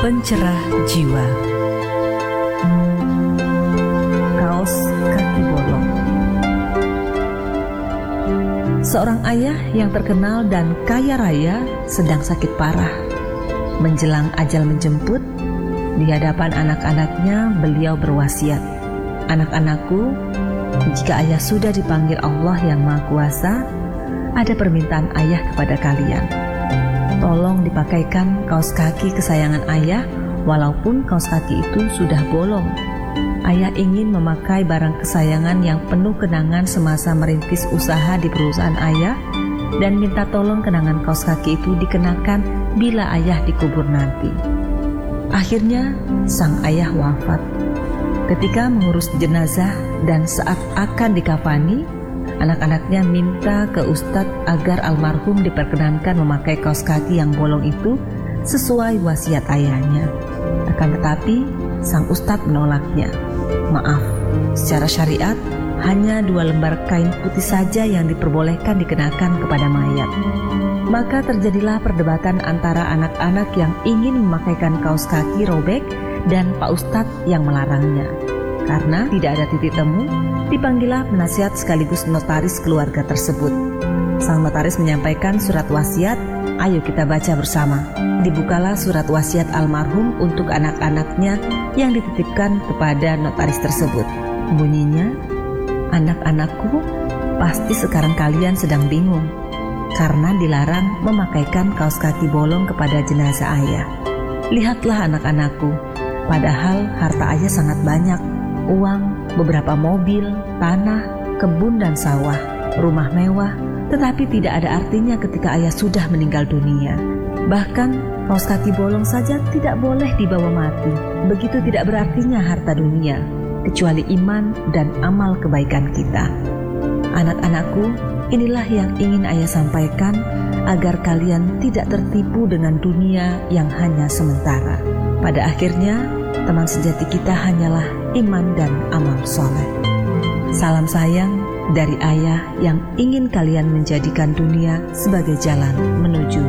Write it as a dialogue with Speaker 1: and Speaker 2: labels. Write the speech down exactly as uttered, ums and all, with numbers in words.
Speaker 1: pencerah jiwa. Kaos kaki bolong. Seorang ayah yang terkenal dan kaya raya sedang sakit parah. Menjelang ajal menjemput, di hadapan anak-anaknya beliau berwasiat, "Anak-anakku, jika ayah sudah dipanggil Allah yang Maha Kuasa, ada permintaan ayah kepada kalian. Tolong dipakaikan kaos kaki kesayangan ayah, walaupun kaos kaki itu sudah bolong. Ayah ingin memakai barang kesayangan yang penuh kenangan semasa merintis usaha di perusahaan ayah, dan minta tolong kenangan kaos kaki itu dikenakan bila ayah dikubur nanti." Akhirnya sang ayah wafat. Ketika mengurus jenazah dan saat akan dikafani, anak-anaknya minta ke ustadz agar almarhum diperkenankan memakai kaos kaki yang bolong itu sesuai wasiat ayahnya. Akan tetapi sang ustadz menolaknya. Maaf, secara syariat hanya dua lembar kain putih saja yang diperbolehkan dikenakan kepada mayat. Maka terjadilah perdebatan antara anak-anak yang ingin memakaikan kaos kaki robek dan Pak Ustadz yang melarangnya. Karena tidak ada titik temu, dipanggillah penasihat sekaligus notaris keluarga tersebut. Sang notaris menyampaikan surat wasiat, ayo kita baca bersama. Dibukalah surat wasiat almarhum untuk anak-anaknya yang dititipkan kepada notaris tersebut. Bunyinya, "Anak-anakku, pasti sekarang kalian sedang bingung karena dilarang memakaikan kaos kaki bolong kepada jenazah ayah. Lihatlah anak-anakku, padahal harta ayah sangat banyak. Uang, beberapa mobil, tanah, kebun dan sawah, rumah mewah, tetapi tidak ada artinya ketika ayah sudah meninggal dunia. Bahkan kaos kaki bolong saja tidak boleh dibawa mati. Begitu tidak berartinya harta dunia, kecuali iman dan amal kebaikan kita. Anak-anakku, inilah yang ingin ayah sampaikan agar kalian tidak tertipu dengan dunia yang hanya sementara. Pada akhirnya, teman sejati kita hanyalah iman dan amal soleh. Salam sayang dari ayah yang ingin kalian menjadikan dunia sebagai jalan menuju